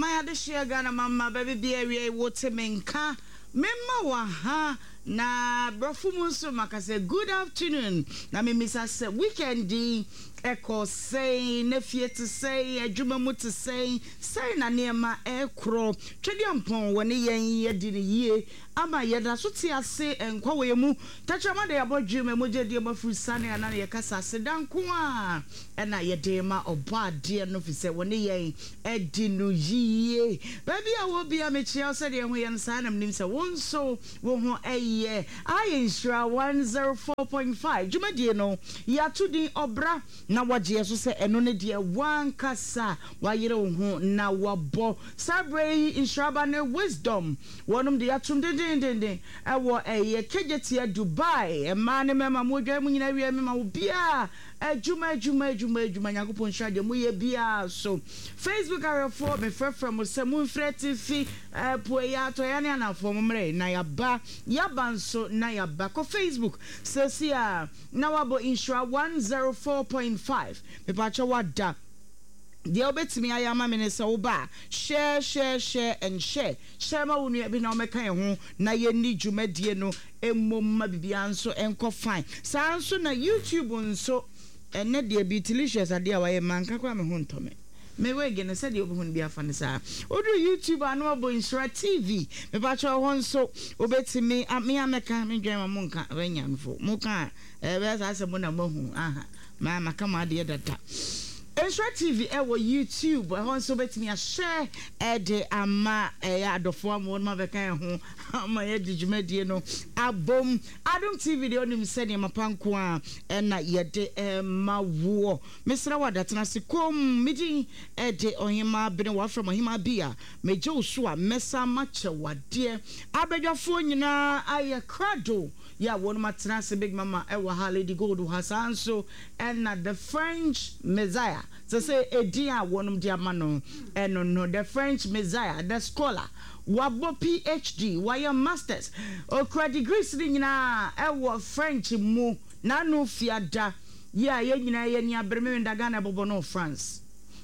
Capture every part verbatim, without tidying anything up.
my other share Ghana mama baby be area water menka memma wa ha na brofumu so makase good afternoon na me misa se weekend di eko say na fie to say adwuma mu to say say na neema ekro twedi ampon woni yen ye di ne yie ama ye da so ti ase enkwa we mu tachama de abodwuma mu je de mafu sane ana ye kasa se danko a na ye de ma oba de no fi se woni yen edi no yie baby a wo bia me chia se de ho yen sanam nim se won so wo ho eye Ayensra one oh four point five juma die no ya tudi obra na waje so se eno ne die wan kasa wa yire ho na wabo sabre inshraba ne wisdom wonum de atum de de de ewo eye kejetia Dubai e ma ne mema modwa mu nyina wie mema wo bia ajuma ajuma ajuma ajuma yakopon shade mu ye bia so Facebook arefo me frefre mo se mu freti fi po ya to ya ne anafo mre na ya ba ya banso na ya ba ko Facebook sesia na wabo insura one oh four point five me pa cha wada the obetimi ayama minister oba share share share and share share ma wonu bi na o meka ho na ye ni dwumadie no emmomma bibia nso enko fine sa nso na YouTube nso enne de bi delicious ade a waye manka kwa me ho ntome me we gene said you obi bia fane sa odu YouTube anu abo insura T V me ba cho ho nso obetimi me ameka me dwan ma monka wanya mfo muka e be sa se mo na mahu aha ma maka ma de data Insura T V ewo YouTube ho nso betimi a share e de ama e adofo amon ma beka ho ama ye dijumedie no abom Adom T V de onim se ne mapanko a e na ye de e mawo mesra wadatena se kom midi e de ohima bene wa from ohima bia meje osu a mesa mache wade abedwafo nyina aye krado ya wonu matena se big mama e wa Lady Gold Hasanso and na the French Messiah so say edia wonum dia mano eno no the French Messiah the scholar wabo PhD wire masters okra degrees ni nyina ewo French mu na no fiada ya ye nyina ye ni abreme ndaga na bobo no France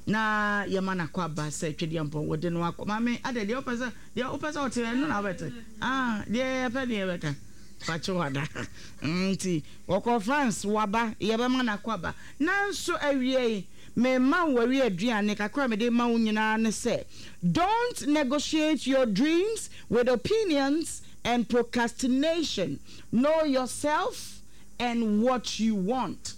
na ye mana kwa ba se twedi ampon wode no akoma me ade de opesa de opesa hotel no na bete ah de pe de beta pacho wada nti woko France waba ye be mana kwa ba nanso awie me man wari aduane kakra me de ma unyina ne say don't negotiate your dreams with opinions and procrastination. Know yourself and what you want.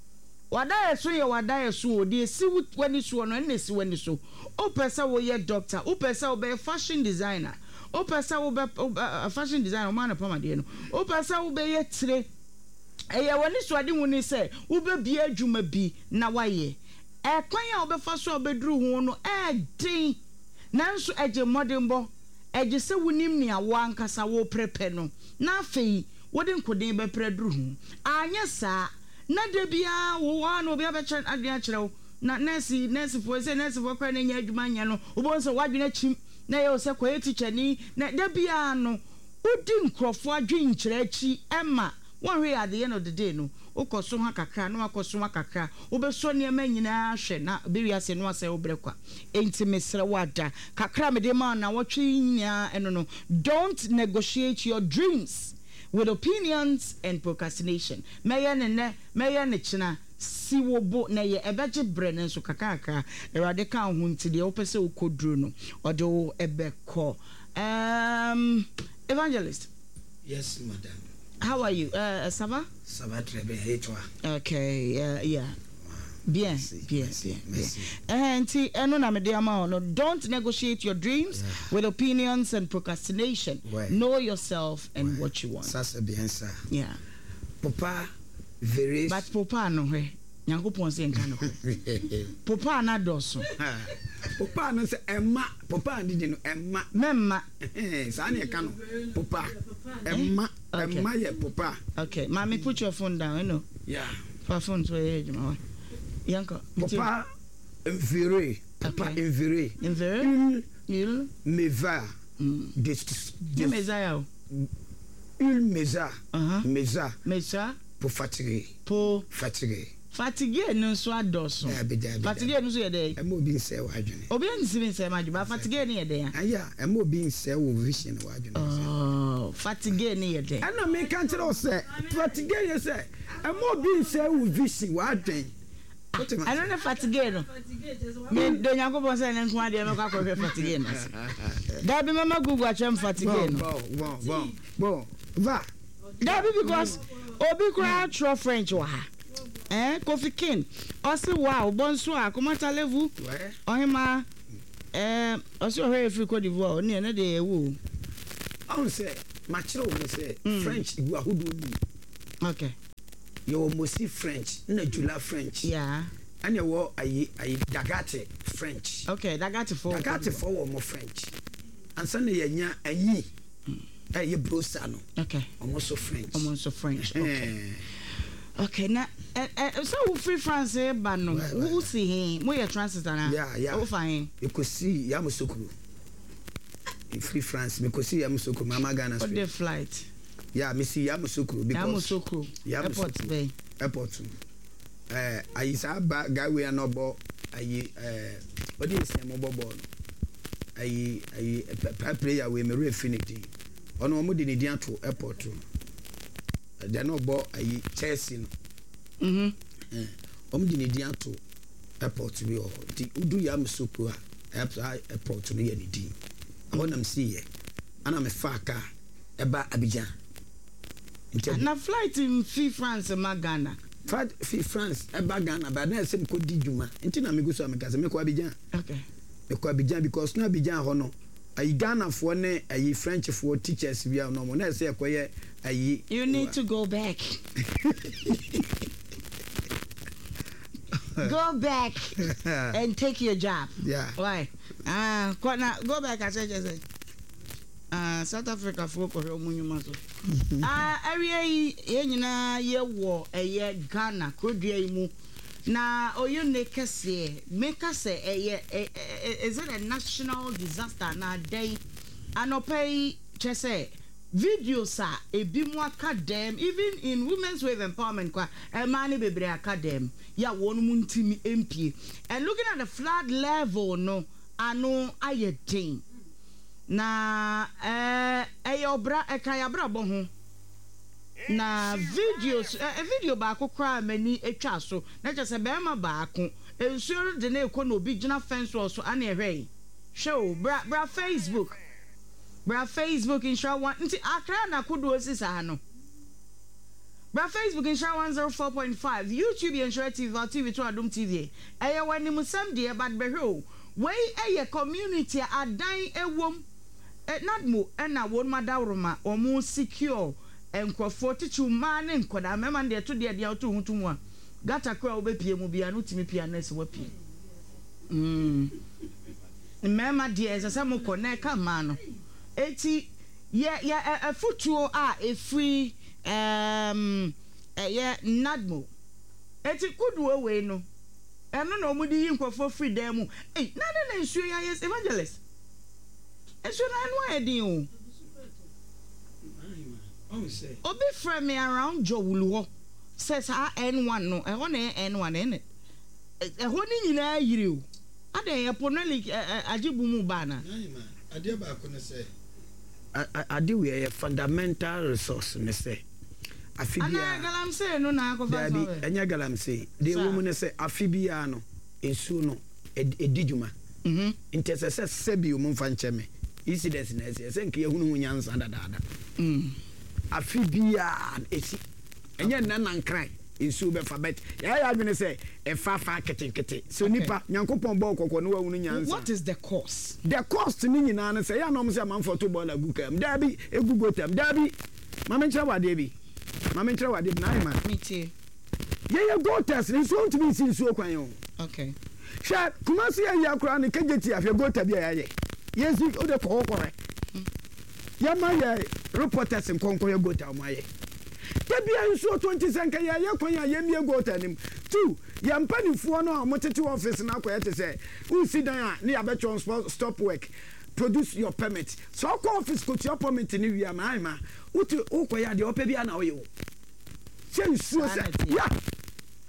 Wada yeso ye wada yeso de si wani so no ne si wani so o pesa wo ye doctor o pesa wo be fashion designer o pesa wo be fashion designer o man na pama de no o pesa wo be ye tire eye wani so ade woni say wo be bia adwuma bi na waye e kwan ya obefa so obeduru ho no e din nanso eje modembo eje se wonim ni awo ankasa wo prepe no na afei wode nkodin be preduru ho anya sa na de bia wo wa no bia be kire ade a kire na nurse nurse fo se nurse fo kwa na nya adwuma nya no wo so wadwena chim na ye se kwa teacher ni na de bia no udi nkrofo adwen kire achi ema one way at the end of the day no ukoso ha kakra no akoso ha kakra obeso ne ma nyina hwe na be wiase no ase obrekwa enti mesre wada kakra me de ma na wotwe nya eno no don't negotiate your dreams with opinions and procrastination meya ne ne meya ne china siwobo na ye ebeje brene nso kakaka erade ka ho nti de opese ukodru no odo ebeko um evangelist. Yes madam. How are you? Uh, ça va? Ça va très bien. Et toi? Okay, uh, yeah. Bien, merci, bien, merci, bien, merci. bien. And eno na me de ama no, don't negotiate your dreams yeah. with opinions and procrastination. Ouais. Know yourself and ouais. what you want. Ça c'est bien ça. Yeah. Papa very. But papa no he. Nyankopon se nka no. Papa na doso. Papa no se emma, papa ndi no emma. Memma. Eh, sa na ka no. Papa. Emma, okay. Emma ye papa. Okay, mommy put your phone down, you know. Yeah. Papa phone to you, Juma. Yanko. Papa enviré. Papa okay. enviré. Enviré. Il me va. Mm. Des des mesa. Il mesa. Uh-huh. Mesa. Mesa. Pour fatiguer. Pour fatiguer. Fatigue no so adoso. Fatigue no so ye dey. Emo bi nse wa adwene. Obi nsi nse ma dwuma fatigue ni ye dey. Aya, emo bi nse wo vision wa adwene. Oh, fatigue ni ye dey. Ana me kan kire o se, fatigue ye se, emo bi nse wo vision wa adwene. I don't know fatigue no. Me do nyankopon se nko ade me kwa kwa fatigue no. Da bi mama Google atwem fatigue no. Bon, bon, bon. Bon, va. Da bi because obi kwa tro French wa ha. Eh, Kofi King. Osi wow, bonso akomata level. Ohima eh osi ohwe free Cote d'Ivoire, ni ene de ewu. I say, ma chiro wo say French igu ahudu ni. Okay. You must see French, na Jula French. Yeah. And you wo ayi ayi Dagate French. Okay, Dagate for. Dagate for wo mo French. And so na ye nya ayi. Eh ye brosa no. Okay. Almost French. Almost French. Okay. Okay, na eh, eh, so who free France eh ba no. Who see him? Mo ye transit na. Yeah, yeah. Who fine. You could see Yamoussoukro. In free France, me could see Yamoussoukro, Mama Ghana. What the flight? Yeah, me see Yamoussoukro because Yamoussoukro. Airport Bay. Airport. Eh, I sa ba guy we are no bo ayi eh what is name mo bo ayi ayi player we me Refinity. Ono mo di ni dia to airport. They no bo ayi Chelsea no. Mhm. Eh, om di ni dia to airport we o. Di udu Yamoussoukro airport no ye ni di. Abonam see ye. Ana me fa car eba Abidjan. Na flight in free France ma Ghana. Flight free France eba Ghana but na sem ko di djuma. Nti na me go so me ka se me ko Abidjan. Okay. Me ko Abidjan because na Abidjan ho no. Ayi Ghana fo ne ayi French fo teachers bia no mo na se ko ye ayi. You need to go back. Go back and take your job. Yeah. Why? Ah, uh, now go back I said just ah uh, South Africa for ko omunyuma so. Ah, area yi nyina ye wo eye Ghana kodua yi mu. Na oyo ne kese make us eye is it a national disaster na day anopai chese videos are ebi mu academ even in women's wave empowerment kwa e mani bebre academ ya wonu mu ntimi mpie and looking at the flood level no ano ayedin na eh eyobra ekayabra bo ho na videos a video ba akokra mani etwa so na chese be ma ba ako ensuo de na ekọ na obi gina fence so ana ehwe show bra bra Facebook bra Facebook insha one nti akra na kodo osisa no bra Facebook insha one oh four point five YouTube insha T V T V to Adom T V eye wani musam de bad behwe we eye community adan ewom e nadmo e na won madawroma omo secure enkrofo tichu ma ne nkoda mema de to de de to hutumu a gata kra obepie mu bia no timi pia na se wapie mm mema de ese mo connect ka ma no eti ye ye a futuo a e free um ye nadmo eti kudu we no eno na omudi yi nkrofo free dem mu eh na na nsuo ya yes evangelist ensuo na anu edin o obi from me around Jowulu says ah N one no e ho na N one ene e ho ni nyina yiri o ade eponali ajibu mu bana ade ba ko ne say ade we a fundamental resource ne say afibia ana galam say no na akofa so be enya galam say de wo mu ne say afibia no ensu no edijuma mhm intercessor sebi o mu fa ncheme incidents na say say nke yehunu hu nyansa dadada mhm afibia esi enye na nankran ensu be fa bet ya ya adwene say e fa fa ketekete so nipa nyankopon bo kokko no wahunu nyansa. What is the cost? The cost ni nyina na say ya no mo say man for to ball agukam da bi egugotam da bi mama nchira wade bi mama nchira wade na ima miti ye ye go test ni so ntimi si nsuo kwan yo. Okay sha kuma si ya akura ni kejeti afia go tabia ya ye yes o de ko ko ya ma ye reporters nkonko ye go ta ma ye tabia nsuo twenty sanka ya ye kwan ya ye mie go ta nim two ya mpanifuo no amotete office na akoye te say u sit down a na be transport stop work produce your permit so ko office ko ti your permit ni wi ama ma uti ukoya de opa bia na oye o se nsuo se ya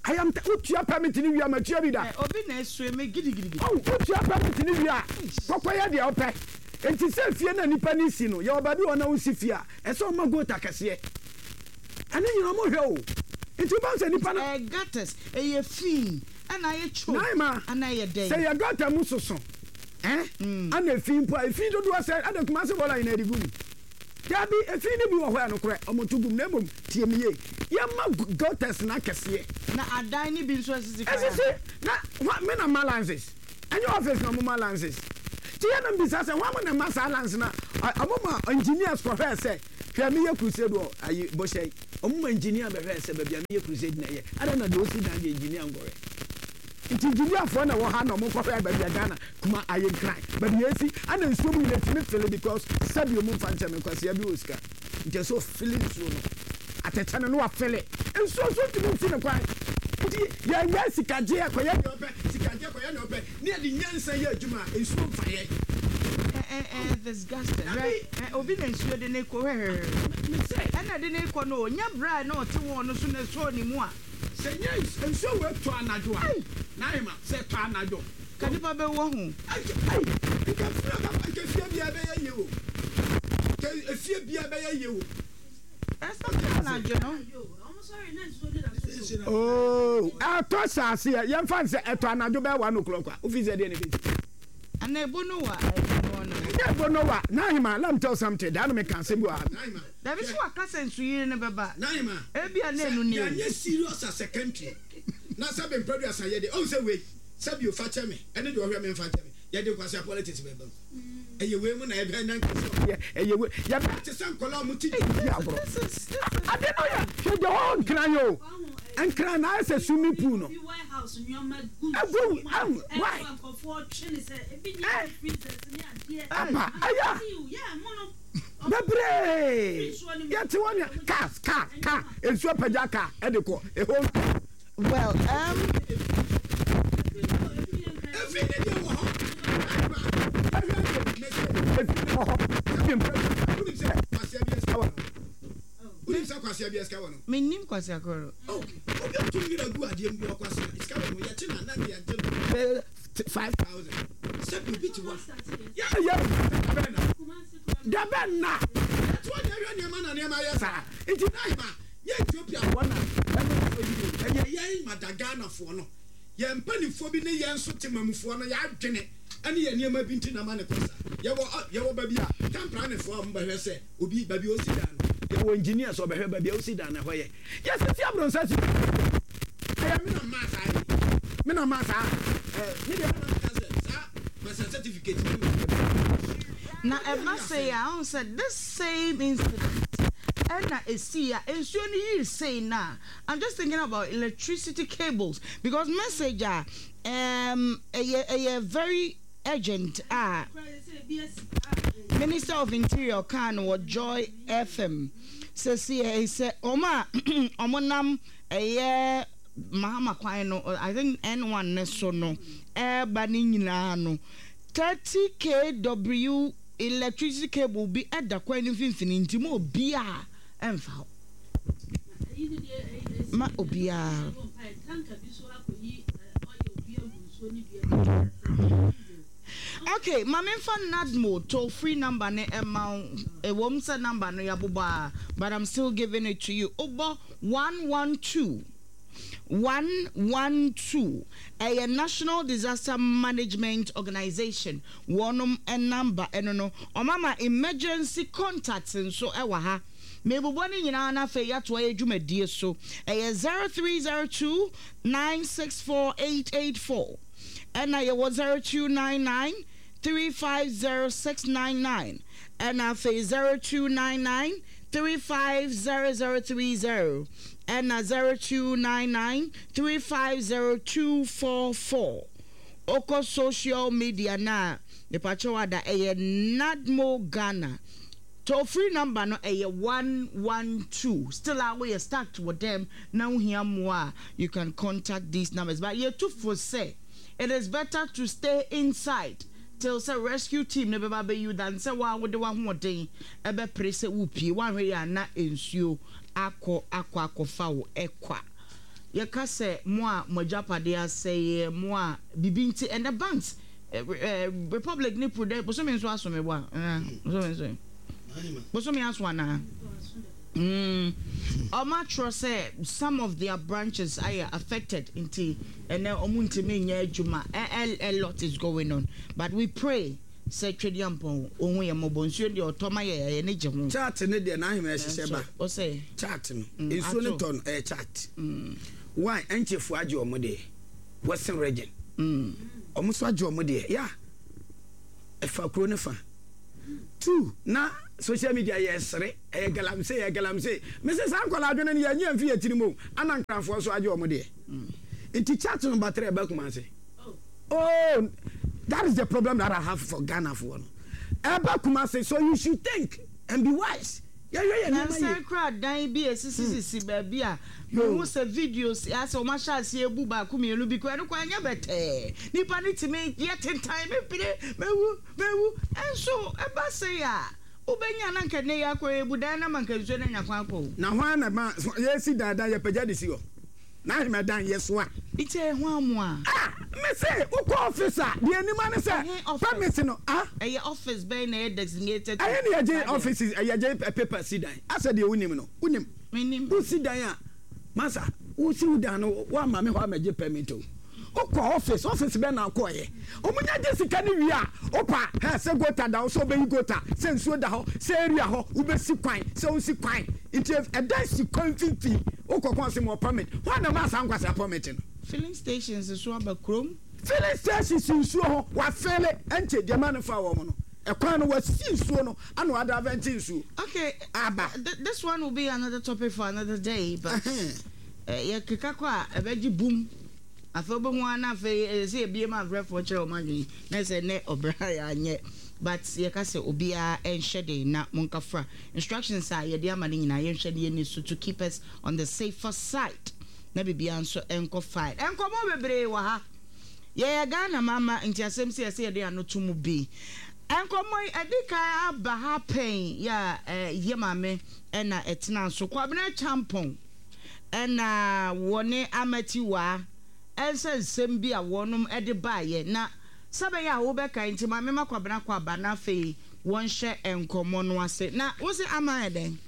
I am utia permit ni wia matua bi da obi na esu me gidi gidi oh utia permit ni wia kokoya de opɛ enti se fie na nipa ni si no ye oba bi wona wo si fie a ɛsɛ o ma go ta kɛse ɛne nyina mo hwɛ o enti ba se nipa na eh gates eh ye fin ana ye cho ana ye den say ye gata mu soso eh ana fin po fin do do say ana kuma se bola ina digum ya bi fin ni bi wo hɔ no korɛ omotugum na mom tie me ye ye ma gatas na kɛse na adan ni bi nso asisi kwa asisi na me na balances any office na mo balances ti ya na mbisa se wa mo na ma balance na amoma engineers ko hwɛ se hwɛ me ye crusade o ayi bo hyɛ amoma engineer be hwɛ se ba bia me ye crusade na ye ada na do si na ye engineer ngore ti engineer fo na wo ha na mo ko hwɛ ba bia Ghana kuma ayi cry ba bia si ana nsuo mu ile timi feel because sabi o mo fa nche me kwase abi osika nje so feeling so no atetane no wa feel nsuo so timi si ne kwai ya ya sikaje akoya de obe sikaje akoya na obe ni ade nyansa ya adwuma ensuo mfaye eh eh disgusting right obi na nsuo de ne ko hehe ana de ne ko no nya bra na ote won no so na so ni mu a se nya nsuo we to anajo a na hima se to anajo kanipa be wo hu ai ai ka fia ba ka fia bia be ye o ke fia bia be ye o esa to anajo no oh, I thought so. See, young fans at an adjo by one o'clock. Officer, anything. And they don't know what. I don't know what. Naima, let me tell something. Dynamic can say, Naima. There is what cousins we in a baba. Naima, Ebi a name. Yes, serious as a country. Now, something produce a yet. Oh, say, wait, sub you fat me, and then you have me fat me. Yet, was a politics member. And you women, I have been and you have to some calamity. I don't know. Should your own cry. And cry as a swimming pool. No. I go. Why? Papa, aya. Babre. Yet one car, car, car. It's your pajaka. Edico. A whole. Well, um. Menim kwasi akoro. Oh, obi to mi na gu ade mbi okwasi. Iska wo ya chi na na ya je five thousand. Step you bit one. Yeah, yeah. Da ben na. That one ya ne ma na ne ma ya sa. Iti na ma. Ye Ethiopia one na. Ye ye Madagana fo no. Ye mpanifo bi ne ye nso temamufo no ya adwene. Ani ye ne ma bi nti na ma ne kosa. Ye wo ye wo ba bi a. Kampra ne fo am ba hwe se obi ba bi o si da no. Your engineers or behavior be sit down away. Yes, it's your bron such. I am in a mass. Mina massa certificate. Now, I must say, I said this same incident. And I see, and soon you say now. I'm just thinking about electricity cables because messenger um a, a, a very urgent ah. Minister of Interior Khan or Joy F M says he said Oma Omonam a year Mahama Kwano I think N one Nesono Air Baninano thirty K W electricity cable be at the Queen Infinity Mo Bia and Foul Ma Obia. Okay, my main fan Nadmo toll free number ne amount a womsa number no yabuba, but I'm still giving it to you. Oba one one two one one two a National Disaster Management Organization. One and number and no or mama emergency contacts and so ewaha. Maybe one in Yana Faya to a Jume dear so a zero three zero two nine six four eight eight four and I was zero two nine nine three five zero six nine nine and I say zero two nine nine three five zero zero three zero and a zero two nine nine three five zero two four four. Oko social media na the pachawada a Nadmo Ghana. Toll free number no a one one two. Still our way stuck with them. Now here more. You can contact these numbers. But you too for say it is better to stay inside till say rescue team never baby you than say one with the one more day. Ebe press whoopie one way and not ensure akọ akọ akọ foul ekwa. ye ka say mo a mojapade say mo a bibinti and the banks uh, uh, Republic ni prudent boso me so aso me boa eh boso me so boso me aso ana mm Oma trust say some of their branches are affected into and then omunti me nya adwuma a lot is going on, but we pray say twediampo ohun ye mobonsuo de otoma ye ye ne je ho chart ne de na ahema hyehyɛ ba o say chart no ensuo ne ton eh chart why enchefu age omo de western region mm omo so age omo de ya efa kro ne fa two na social media yesre e galam say e galam say Missus Ankola adwene ne yanya mfi atirimo anankranfo so age omo de enti chart no battery ba kuma say oh that is the problem that I have for Ghana for eba kuma say so you should think and be wise. Yeah, yeah, yeah. Na say crowd dan bi esisisi baby a no say videos as o ma sha se ebu ba ku mielu bi ko eno kwa anya bete nipa ni timi yet time me pire mewu mewu enso eba say ya ubenya na nke ne ya ko ebu dan na manka nso na nyakwa ko na hwan na ma yesi dada ya pagya de si ho na hima dan yeso a ite ho amu a ah me say uko officer de anima ne say permit no ah eh office be na designated aye ne je offices aye je paper sidan asa de unim no unim menim u sidan a masa u si udan no wa ma me ho amaje permit o uko office office be na akoye omunya je sika ne wi a opa he se gota da so be gota se nsuo da ho se area ho u be si kwan se u si kwan nti e da si kwan fifi ukoko se mo permit wa na ma san kwasa permit no filling stations so abakrom filling stations nsuo ho wa fele enche de man fa wo no e kwan no wa si nsuo no ano ada venti nsuo okay aba th this one will be another topic for another day but eh ya kikakwa e beji boom afobo ho ana fe se ebie ma frɛ for kire o madwen na se ne obra ya anye but ye ka se obia enhwede na monkafra instructions are ye de amane nyina ye nhwede ye ni so to keep us on the safer side na bibia nso enko fight enko mo bebre wa ha ye ye Ghana mama nti asem se ye de anoto mu bi enko mo edika aba ha pen ya ye mame na etena so kwabena champon na wone amati wa ense nsem bi a wonum ede baaye na sabe ya wo be kan nti ma me makwabena kwa bana fe won hye enkomo no ase na wo se ama eden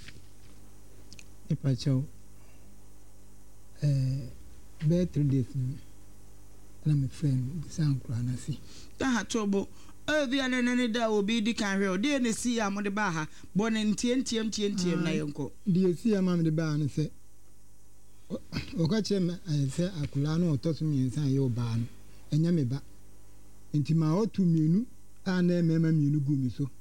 ipacho eh be three days na me friend san kura na si ta ha tobo e bi ane ne da obi di kan hwe o de ne si ya mo de ba ha bo ne ntie ntie ntie ntie na yenko de si ya ma me de ba no se o ka che me se akula no otoso mi nsan ye oba no enya me ba enti ma otu mienu a na emema mienu gu mi so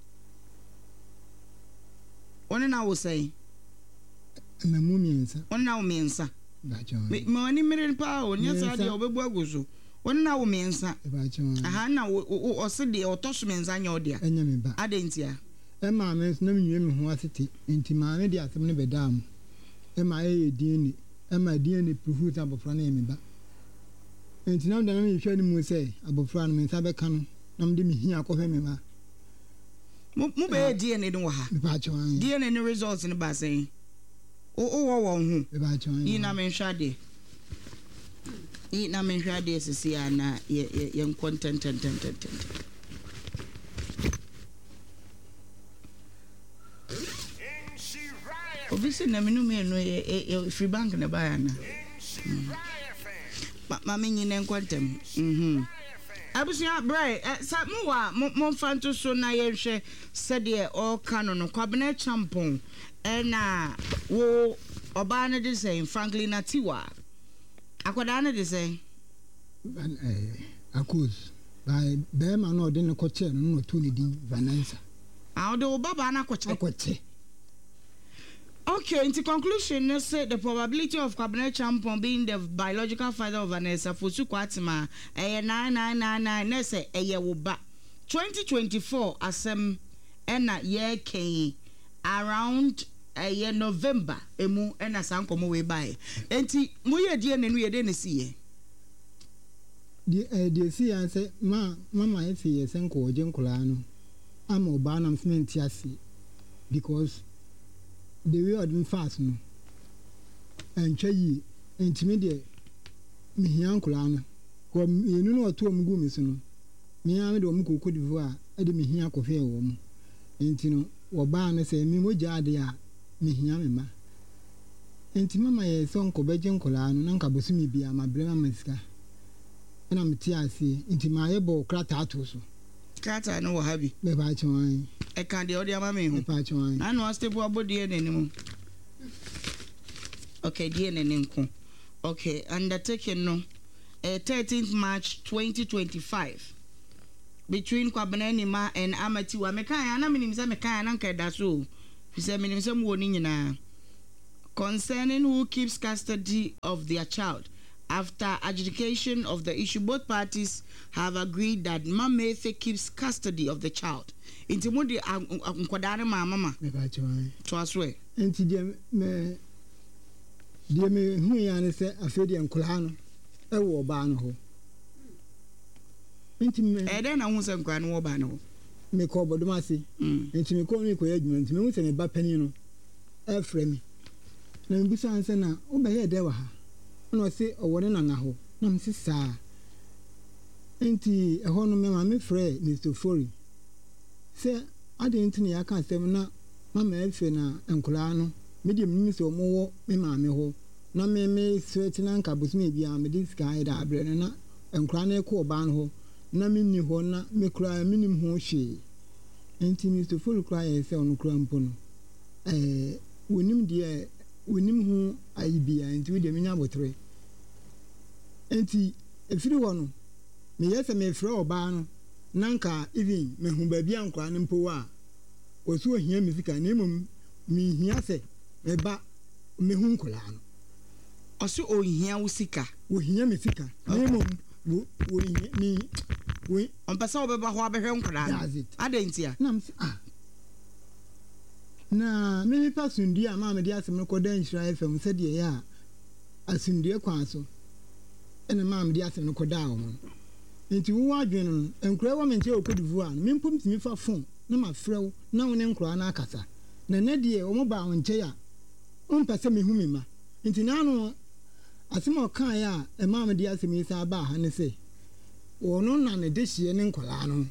one na wo sei na mu mi nsa one na wo mi nsa ba cho me oni mere pa o nya sa de obebu aguso one na wo mi nsa ba cho aha na o se de otoso mi nsa nya odia enya me ba adentia e ma me na mi nwe me ho asete enti ma me de asem ne bedam e ma e din ni e ma din ni proof ta bofra na me ba enti na ndana me hwɛ ni mu sɛ abofra no me nsa bɛka no na me de me hia akɔhwɛ me ma mu mu be D N A no ha me ba cho an D N A no results ni ba sɛn o o wo wo hu me ba cho an yi na me hwade yi na me hwade sisi ana ye ye content tent tent tent obisi na menu me no ye free bank na ba yana ma me nyine nkwantem mhm abusia brai sa mo wa mo fanto so na ye hwe sede o kanu no kwabena champon na wo oba na de say Franklin Atiwa akoda na de say eh akuz by be ma no de ne koche no no to ne din Vanessa a de baba na koche koche. Okay, into conclusion, let's say the probability of Cabinet Champon being the biological father of Vanessa Fosu Kwatima, a nine nine nine nine, let's say a year ba. twenty twenty-four, asem ena year K around a year November, emu ena sankomo we by. Enti muye die nenu ye de ne siye. The the see and say, Ma, Mama, if he is uncle Jenkolano, I'm a banam cement because the way I've been fast no and chay ntimi de me hia nkula no ko yenu no oto omgu mi so no me ya me de omku ko divu a e de me hia kofe wo mu ntino wo ba no se mi mogya ade a me hia me ma enti mama ye so nko beje nkula no na nka bosumi bia ma bre ma sika na meti ase enti ma ye bo krata ato so krata no wo habi be ba chwan e kan de odi ama me hu be ba chwan na no stable abodie nenim okay die nenenko okay undertaking no uh, thirteenth March twenty twenty-five between Kwabenanima and Amatiwa Mekaya na minim se Mekaya na nka da so fi se minim se mo ni nyina concerning who keeps custody of their child. After adjudication of the issue, both parties have agreed that Mamefe keeps custody of the child. Inti mo di nkwadare ma mama me ba chwan to aswe enti de me de me hu ya ne se afedi nkula no e wo ba no ho enti me e de na hu se nkwa no wo ba no me ko bodoma ase enti me ko ni ko ya adwuma enti me hu se me ba pani no e frɛ me na me bisa anse na wo ba ye de wa ha na se owore na na ho na me se saa enti e ho no me ma me frɛ Mister Fori se ade enti ne ya ka asem na mama efe na nkula no me de me se omo wo me ma me ho na me me swet na nka bosome bia me dis guy da abre na nkura na ko ba no ho na me ni ho na me kura me nim ho hwe enti Mister Full kura ye se onu kura mpo no eh wonim de wonim ho ayi bia enti we de me nya botre enti efiri ho no me yese me frɛ oba no nanka even me hu ba bia nkura ne mpo wa osu ohia mizika na emom mi hia se me ba me hu nkura no osu ohia usika ohia mizika na emom wo wo ni we on pesa obeba ho abehwe nkura adentia na m ah na me pa sundi a ma me dia asem ko dan hira F M se de ya asundi kwa so ene ma me dia asem ko da o mo nti wo adwen no enkura wo me nche okodivu a me mpom timi fa phone na ma frɛw na wo ne nkura na akasa na na de o mo ba wo nche ya on pese me hu me ma nti na no asem o kan ya e ma me dia asem isa ba ha ne se wono na ne de hie ne nkura no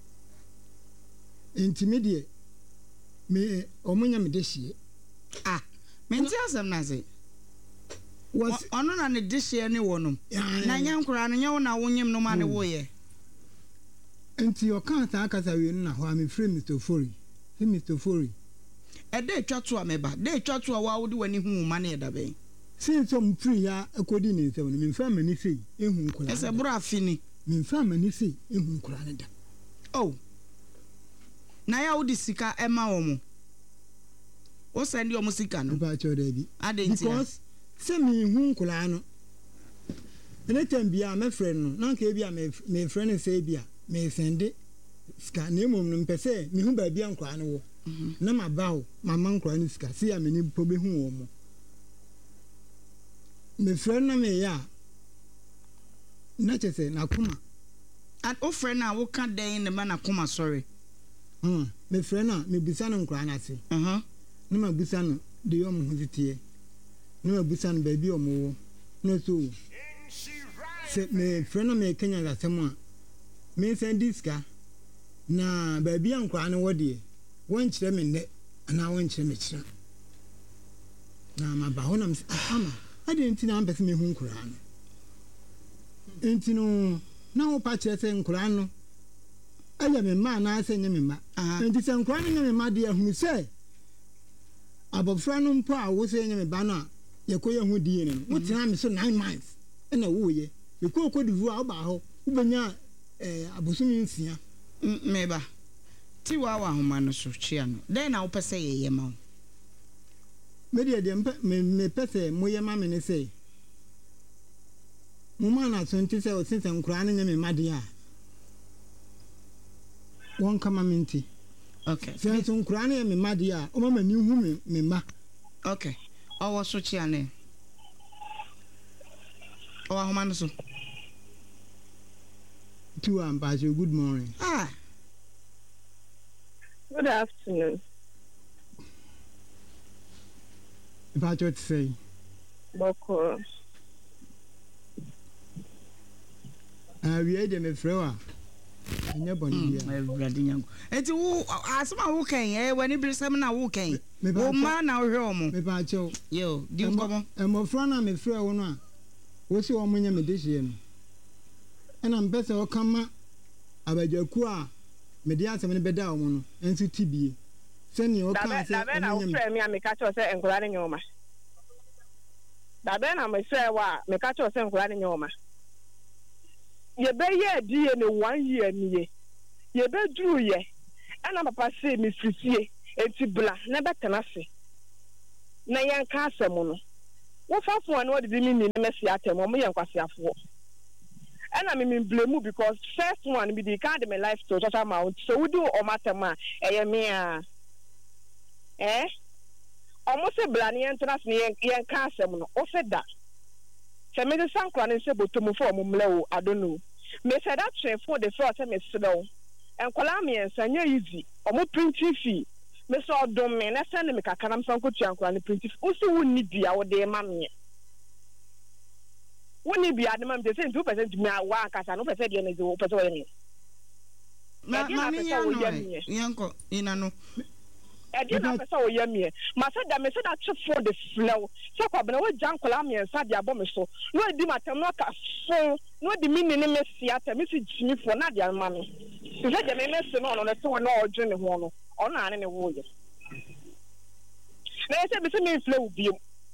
nti me de me omunya me de hie ah me nti asem na se was ono na ne de hie ne wono na nya nkura no nya wo na wonyem no ma ne wo ye nti o kan ta akasa we na ho am free Mister Fori he Mister Fori e de twato ameba de twato a wa wo de wani hu ma ne da be sin so m free ya akodi ne nsem no me mfa mani sei ehu nkura ese bro afini me mfa mani sei ehu nkura ne da oh na ya wo di sika e ma wo mo wo send yo mo sika no ba cho da bi adentia because se me hu nkura no ene tambia me friend no na nka bia me me friend say bia me sende sika na emom no mpese me hu ba bia nkura no wo na ma bawo mama nkura no sika se ya me ni po be hu wo mo me friend na me ya na chese na kuma at o friend na wo ka den ne ma na kuma sorry hmm me friend na me bisa no nkura na se mhm na ma bisa no de yo mo hutie na ma bisa no ba bi o mo no so se me friend na me Kenya ga semu a me send diska na ba bi nkura no wode won kire me ne ana won kire me kire na ma ba ho na me ama ade nti na ambese me hu nkura no enti no na wo pa kire se nkura no aya me ma na ase nye me ma enti se nkura no nye me ma de hu se abofra no mpo a wo se nye me ba no a ye ko ye hu die no wo tena me so nine months na wo ye ye ko ko divu a wo ba ho wo benya eh abosumi nsia me ba ti wa wa homa no so chia no den na wo pese ye ye ma me de de me me pese mo ye ma me ne se mo ma na so nti se o se nkura no nye me ma de a won kama minti okay se so nkura no ye me ma de a o ma ma ni hu me me ma okay o wo so chia ne o wa homa no so to am ba good morning ah good afternoon if I just say Boko ah we dey me frɛ wa anya bɔne bia everybody nyango enti wo asema wo kan eh wani birsam na wo kan wo ma na wo hwe omo me ba chew yo di nkomo emofra na me frɛ wo no a wo si wo munya me de hye no ɛna mpɛsɛ wo kama abagyaku a me de asɛm ne bɛda wo no ensu tibie sɛne wo kan sɛ ɛna na wo frɛ me a me ka kyerɛ sɛ nkora ne nyoma da bɛ na me frɛ wa me ka kyerɛ sɛ nkora ne nyoma ye be ye die ne one year nie ye be duru ye ana papa say me fisie enti bla na betena se na yan ka asem no wo fafo an wo de mi ni mesi atem mo ye nkwasiafo ana me me blame because first one be the kind of my life to total amount so we do o matem a eye me a eh almost a bla ni entena se yan ka asem no o se da se me de sankra ne se botomu fo mo mle o I don't know me said that train for the first time me slow and kolami and sanya easy o mo printing fee me so dom me na send me kakana me sanko tuankra ne printing o so wonni bia wo de ma me wonni bia de ma me say two percent me wa kasa no percent de ne zo percent wo ye na na me yanko ina no e dey na pesa wo ye me ma say da me say that for the flow so kwa bena wo jan kolami and sa de abom so no di matem no ka so no di mini ne mesi ata me si jimi fo na de ama me se je me mesi no no to no odwe ne ho no ono ane ne wo ye na se be se me flow bi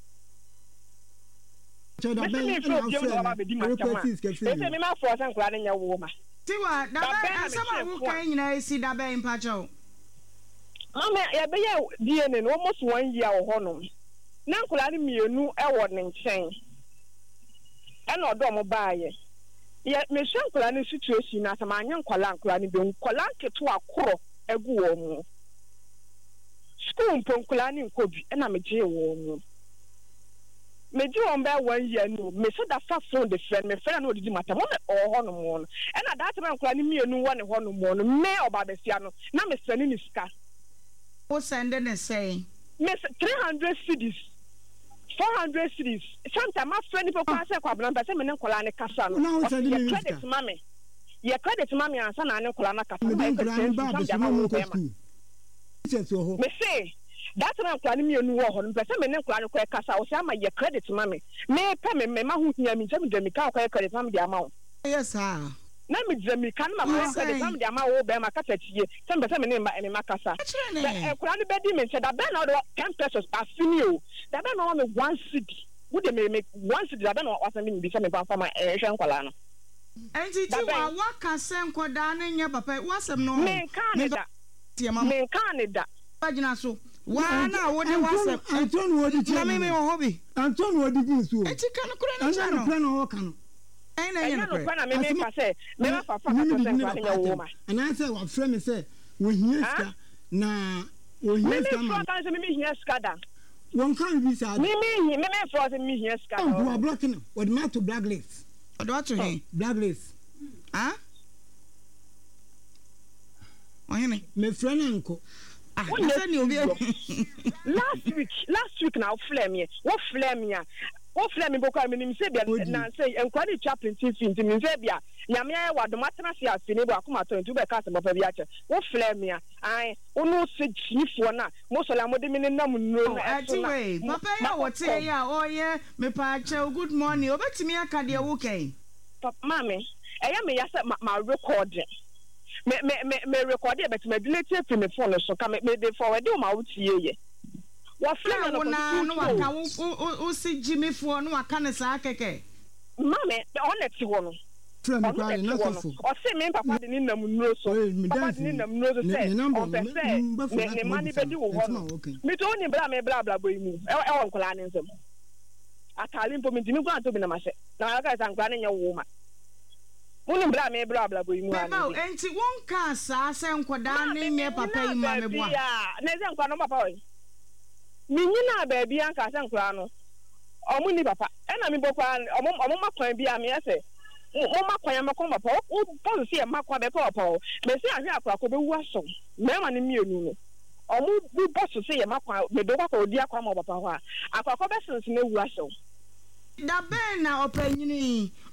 so da ben na se se me ma fo se nkura ne nya wo ma tiwa da ben sama wo kan nyina si da ben pa cho mama ya be ye D N A no almost one year wo no na nkura ne mienu e wo ne nchen e na odo mo baaye ya me shankula ne situation na sama anya nkwala nkwala ne be nkwala nketo akoro egu wo mu school mponkula ne nkobi e na me je wo mu me je on be one year no me so da fa phone the friend me friend no didi mata mo me o ho no mo no e na that man nkwala ne mienu wo ne ho no mo no me oba besia no na me sani ni sika o send ne say me three hundred cedis four hundred cities. Sometimes my friend people pass a problem, but I'm not calling a casa. No, credit mommy. Your credit mommy and son and Colana Casa. Me say, that's not planning me a new one, but I'm not calling a casa. I was saying, your credit mommy. May pay me, my who hear me, tell me, the Mika credit mommy the amount. Yes, sir. Na me jemi kan ma ma credit mommy the amount wo be ma kasa tie. Some person me ma me makasa. E kura ni be di me say that be na ten pesos afinio. That be na me one city. Wo de me make one city that be na wasan me bi say me ban fa ma e hwe nkwala no. Enti ti wa wa kasa nkoda na nya papa wasem no. Me kan da. Me kan da. Pagina so. Wa na wo de wasem. Anton wo di ti. Na me me wo hobi. Anton wo di ti so. Enti kan kura na cha no. Anton kura na wo kan. I know na me me ka say me ma fa fa ka wo ma ana say wa frɛ me say wo hia ska na wo hia ska ma me me say me hia ska da won kan bi sa me me me me for say me hia ska da wo blocking wo de ma to blacklist o do to he blacklist ah o he me me frɛ na nko ah na ni obi last week last week na wo flame me wo flame me wo flame boko am nim se bia na say enkwani chaplain T V nti nim se bia nyame ya wadom atena se afini bo akoma to ntu be ka se papa bi ache wo flame ya ai onu se chifo na mo so la mo de me nam nuro na anyway papa ya wote ya oye me pa ache good morning obetimi aka de wo kan mama eya me ya se ma record me me me record e betimi delete fi me phone so ka me de forward o ma wutie ye wa flame no na no waka wo si Jimmy fo no waka ne sa keke mama honest wo no flame kwa na so o se me papa de ni nam nuro so papa de ni nam nuro so say o pe say ne mani be di wo ho no me to ni bra me bla bla boy mu e e won kola ne nsem atali mpo me dimi kwa to bi na ma se na aka san kwa ne nya wo ma mo ni bra me bla bla boy mu ani ba enti won ka sa se nkoda ne nye papa yi ma me bo na ze nkwa no papa o mi nyina baabi an ka se nkwa no omu ni papa e na mi bokwa omu omu makwan bi a me ese mo makwan ya makwan papa o bo se e makwan be papa o me se ahwe akwa ko be wu aso me ma ni mienu no omu bu boss se e makwan me do kwa ko di akwa ma papa ho a akwa ko be sense na wu aso da ben na opanyini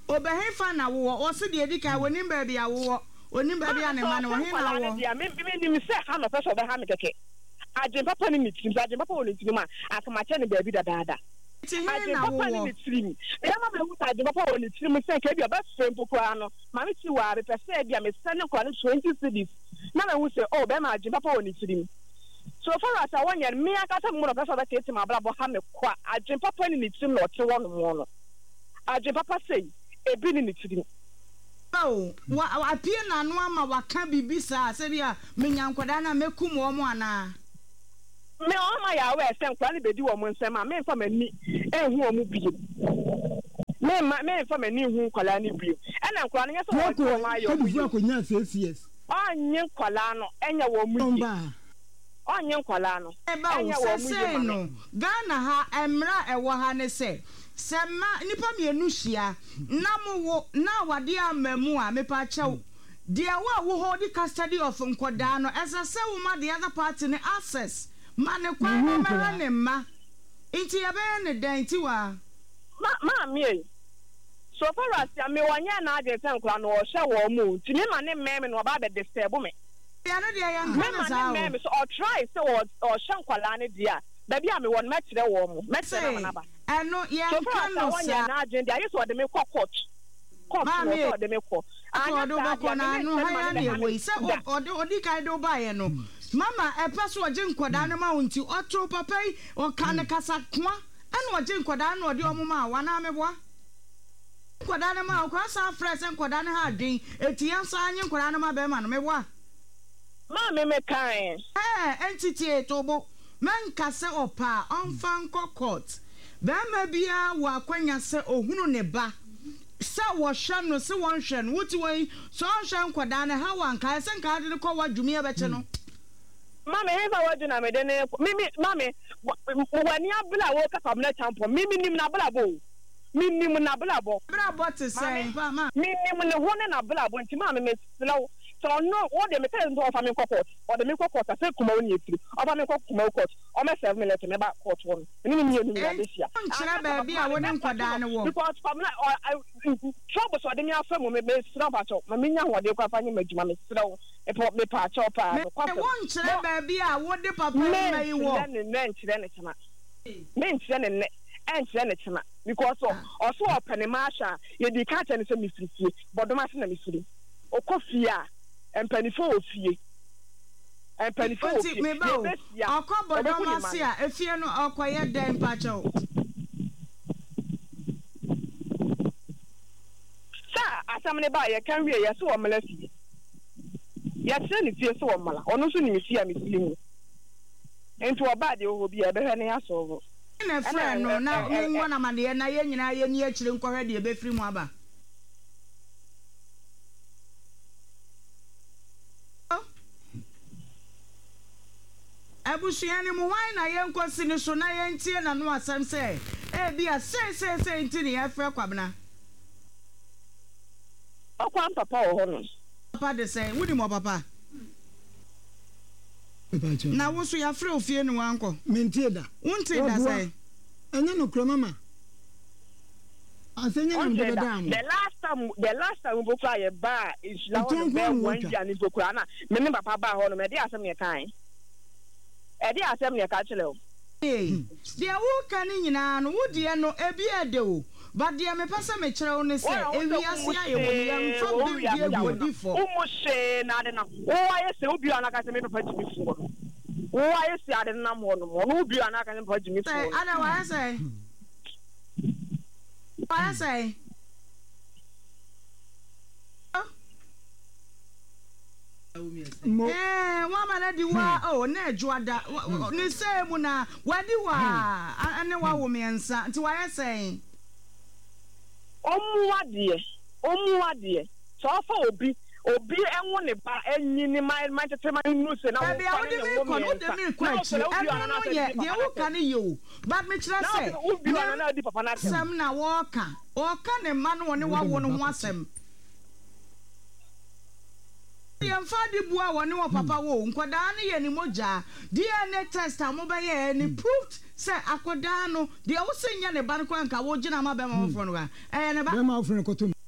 obehefa na wo o se de edi kai wonim ba bia wo onim ba bia ne ma ne wo he na wo me me me se ha no person be ha me keke agye papa ni mitim agye papa wo ni tirim a akama che ne ba bi da da ti he na wo wo tirim e ma me hu agye papa wo ni tirim se ke bia ba sempo kwa no ma me ti wa be pese bia me se ne kwa ne twenty cedis na me hu se oh be ma agye papa wo ni tirim so far as I want you me akata mu no person be ke ti ma bla bo ha me kwa agye papa ni ni tirim no te wo no no agye papa say ebi ni ni tirim oh wa apie na no ama waka bibisa se bia menya nkwada na mekum wo mo ana me o ma ya we se nkwa ni bedi wo mo nsem a me fa mani ehu wo mu bie me ma me fa mani hu nkwala ni bie e na nkwa no nya so wo ma yo ko ko nya six years onye nkwala no enya wo mu bie onye nkwala no enya wo mu bie no Ghana ha emra ewo ha ne se sema nipa mienu hia na mo na wade amamu a mepa chew de wa wo hold custody of nkoda no esa se wo ma the other party ne access ma ne kwa na mara ne ma inti ya be ne dan ti wa ma ma me so far as ya me wanya na ade ten kra no o hye wo mu ti me ma ne meme no ba be disturb me ya no de ya me ma ne meme so o try so o o hye nkwala ne dia baby am won ma kire wo mu me kire na ba eno ye kan no sa na agenda ayi so de me court court no de me court anya do ba ko na no ha ya de we se odi odi kai do ba ye no mama e peso oje nkoda ne ma wonti otro papa o kan kasa kwa eno oje nkoda na odi omuma wa na meboa nkoda ne ma kwa sa fresh nkoda ne ha dwen eti yansa anya nkoda ne ma be ma no meboa ma me me kan eh entity etobo man kase opa onfa nko court bema bia wa kwanya se ohunu ne ba se wo hwe no se won hwe no wuti won so hwe nkoda ne ha wan ka se nka de ko wa dwumi abeche no mama he ba wadu na me de ne mimi mama wani abla wo ka famna champo mimi nim na abla bo mimi nim na abla bo abla bo te say ba ma mimi nim ne ho ne na abla bo nti mama me slow so no what they me tell you of me court or the me court say kuma woni etiri oba me kuma court o me serve me let me back court one ni ni ni ya this year nchira ba bia wo ne nkwada ne wo because family trouble so de me afem me me sra ba cho me nya ho de kwa fa nya majuma me sra wo e po me pa cho pa me wo nchira ba bia wo de papa mai wo me me nchira ne chama me nchira ne ne nchira ne chama because o so opene masha ye di ka cha ne se me frifie bodoma se na me firi o kofia empanifo ofie empanifo ofie me ba akọ bodoma se a efie no akoye den pacho sa asamne ba ye kan wie ye so o mala fie ya tse ni fie so o mala ono so ni mi fie a mi fie mu ento oba de o bi e be hwe ne aso na friend no na me ngona ma de na ye nyina ye ni akire nkọhwe de e be firi mu aba abusuani mu wan na yenkosi ni so na yentie na no asem se e bia se se se nti ni afre kwabna okwa papa o ho no papa de se wudi mo papa na wo so ya fre ofie ni wanko mentie da wontie da se enya no kro mama asenya no de da mo the last time the last time we go ye ba is la one be one dia ni go kra na me me papa ba ho no me de asem ye kan e de asem ne ka chele o eh de wo kan nyina no wo de no ebi ede o ba de me pasa me kire wo ne se ewi ase aye wo ya mfa bi die godi fo o mo she na de na wo aye se obi ana ka se me papa jimi fo no wo aye se ade na mo no mo no obi ana ka se me papa jimi fo no ana wa say wa say eh wa mala di wa oh na ejuada ni say mu na wadi wa ane wa wo miensa nti wa yesen omuwa de omuwa de so fa obi obi enwo ne ba enyi ni my my tetema nu se na wo fa ne wo no de mi kwachi eno no ye de wo kan ye but me kira say obi na na di papa na sam na wo ka wo ka ne ma no ne wa wo no ho asem yemfa di bua woni wo papa wo nkoda no ye ni moja D N A test amoba ye ni proved say akoda no de wo senya ne ban kwa nka wo gina ma be ma wo fro no eh ne ba be ma wo fro ko to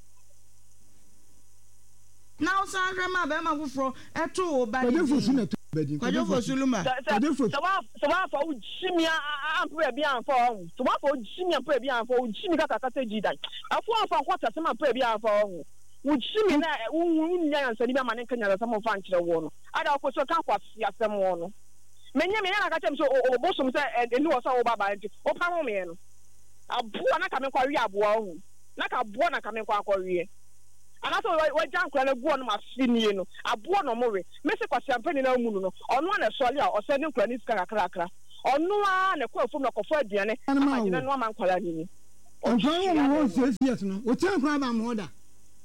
Now Sandra be ma fufro eto oba ni Kwajo fosu na to bedi Kwajo fosu lumba Kwajo fosu so wa so wa fa ujimi ampo bi anfo ho so wa fa ujimi ampo bi anfo ujimi kaka kata jidan afo anfo kwata se ampo bi anfo ho ujimi na unya yansa ni be ma ne kanya da samo fa nkire wo no ada ko so ka kwa asem wo no menye me na ka tem so obosom se eni wo so wo baba nti o pa mo me no abuo na ka me kwa wi abuo ho na ka abuo na ka me kwa akwawie anaso we jankwa na guo no ma finie no abuo no mo we me se kwa champagne na mu no ono na sole a o se ne nkwa ni sika kakra kakra ono a na kwa fom na kofo aduane amagina no ama nkwala ni ni onjo wo six years no o ten kwa ba mo da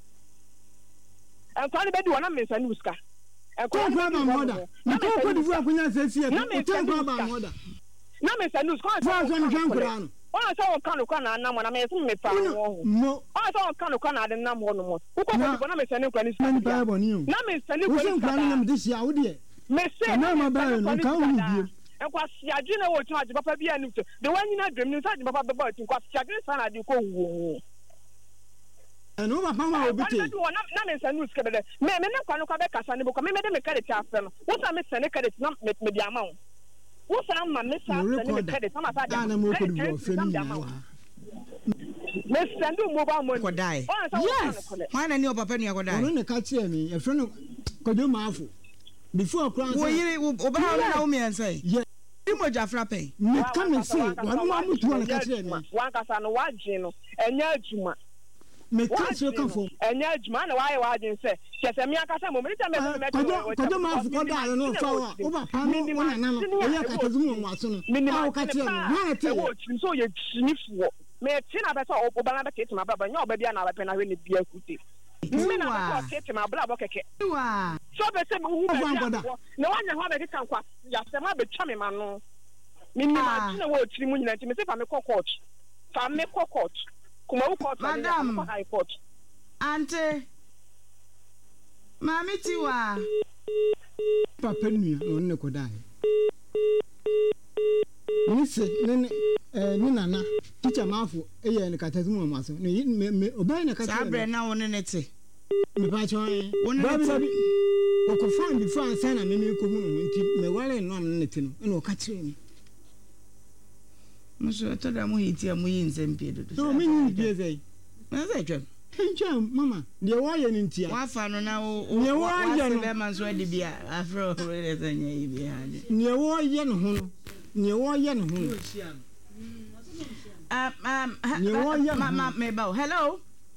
nkwa ni be di wona me sa ni sika nkwa kwa ba mo da na ko ko di fu akunya six years o ten kwa ba mo da na me sa ni sika fa so ni jankwa no ona so kanu kana na mo na me se me fa wo mo ona so kanu kana de na mo no mo uko ko na me se ni nkwa ni sika na ba ni o na me se ni nkwa ni sika na me de sia wo de me se na ma ba no ka wo bi nkwa siaje na wo tun ade papa bia ni to de wanyi na dwem ni sa ade papa be ba tun kwa siaje sa na de ko wo eno ba pa ma obite na me se ni sika be de me me na kwa no kwa be kasa ni bo kwa me me de me credit afa no wo sa me se ni credit na me me dia ma wo wo sa ma me sa se ni credit na ma sa dia na mo ko di wo fe ni ya wa me send you mobile money kodai yes wana ni papa ni kodai ono ne ka tie mi e fe no kodo maafo before crown wo yiri oba na wo mi ansai yes ni mo jafra pe me ka me say wa no amutu na ka tie mi wan kasa no waje no enya adwuma me ka se ka fo enya adwuma na waye waje se kese mi akasa mo me tame me kodo kodo maafo kodo ale no fa wa o ba pa no na na no e ya ka tazumu mo aso no a o ka tie mi na tie wo so ye chinifuo me tina be so oba na be kete ma baba nya oba bia na ba pe na hwe ne bia kute me na be kete ma bla bo keke wa so be se hu be na wanya ho be keka kwa ya se ma be twa me ma no me ni ma tina wo tiri mu nyina nti me se fa me court fa me court kuma wo court madam high court ante mami tiwa papa nua no ne ko dai ni se ne eh ni nana teacher maafo eye ne katazumu maso ne me obai ne katazumu sabre na woni ne te me pa cho woni ba ne bi o ko fan bi fan san na me me ko hunu nti me wale no am ne te no ene o ka kire mi muso to da mu hiti amu yi nzempie dodo no me ni bi ezai na za twem enja mama de wo ye ni ntia wa fa no na o ne wo ye no be man so de bia afro re ze nya yi bi ha ne wo ye no ho ne wo ye no ho um um mama me ba hello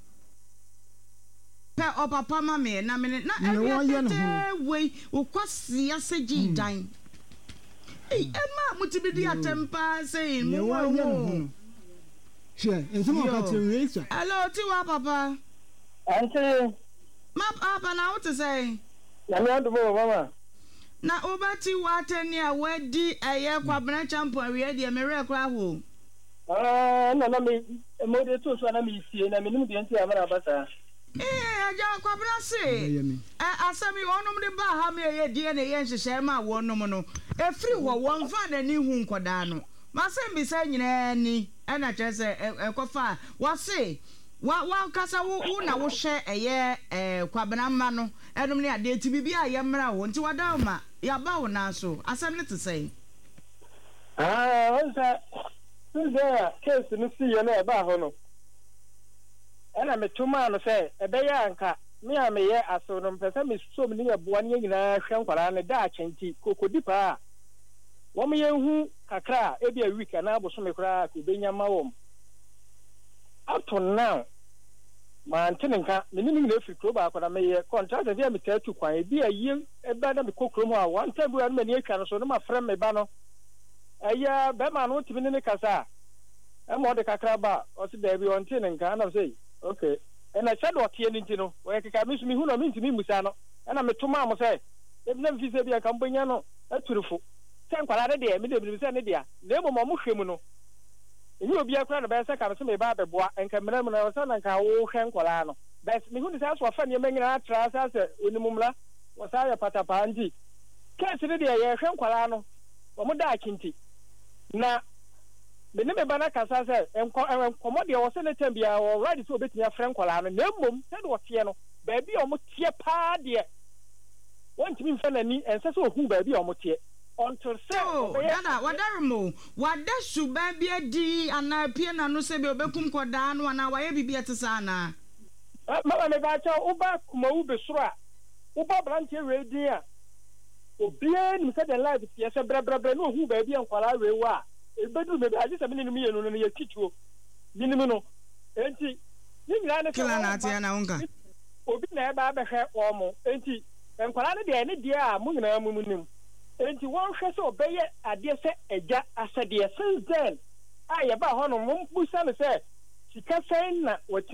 pa o papa mama na me na e we o kwase aseji dan eh ma mutibidi atempa say ne wo ye no ho she enso mo ka tire so hello tiwa papa ante ma papa na what to say na me ando mama na obati watani a wadi eye kwabena champo awie de me rekra ho ah na na me mo de to so na me sie na me nim de nti amara basa eh aja kwabena se eh asami onum de ba ha me ye de na ye nhyehyɛ ma wonum no efiri wo won fa na ni hu nkoda no masem bi sa nyina ni na kyerɛ ekofa wase wa wa kasa wo na wo hwɛ eye eh kwabena ma no enum ne ade ti bibia ye mra wo nti wada ma ya ba wo na so asem ne te sei ah onsa nze case no si ye na ba ho no ena metuma no se ebe ya nka me a me ye aso no mpesa me so me ne boa ne nyina hwe nkwara ne da achenti kokodi pa wo me ye hu kakra e bia week na aboso me kra ko benya ma wo up to now man tinka me ni me free club akora me ye contract via me tatu kwan e bia ye e ba na me kokro mu a one time bu me ne atwa no so no ma frem me ba no aya be ma no timi ne kasa e mo de kakra ba o se da bi on tinka na say okay and I said what tie nti no we keka me so me hu no me ntimi musa no na me toma mo say e bi na mfi se bia kampanya no aturufo se nkwara de de me de bi se ne dia na emo mo hwemu no enyi obi akra no be se ka me so me ba beboa enka mena mu na so na nka wo hwe nkwara no bes me hu ni se aso afa ne manyina atra sa se onimumla wo sa ya patapa nti kesi de de ye hwe nkwara no wo mo da akinti na me ne me bana kasa se enko enkomo de wo se ne tambia wo ready so obetimi afren kwala no na mmom se de wo tie no baabi a ɔmo tie paa deɛ wɔntumi mfa n'ani ɛnsɛ sɛ ohu baabi a ɔmo tie until sɛ ɔbɛyɛ dada wadaremo wada suban bi adi anaa pie na no sɛ bi obɛkum kɔdaa no anaa wayɛ biribi ɛte saa anaa mama me ba kyɛ woba kumawu besoro a woba aberanteɛ wei din a obiara nim sɛ de live teɛ sɛ brɛbrɛbrɛ na ohu baabi a nkwalaa wei wɔ a ɛbɛduru baabi agye sɛ mene no meyɛ no no yɛ twitwuo menim no enti ne nyinaa ne kila na ateɛ na wonka obi na ɛba abɛhwɛ wɔn mo enti nkwalaa no deɛ ne deɛ a mo nyinaa mu nim enti wɔnhwɛ sɛ ɔbɛyɛ adeɛ sɛ agya asɛdeɛ since then a yɛba hɔ no mombusa no sɛ sika sɛn na wɔte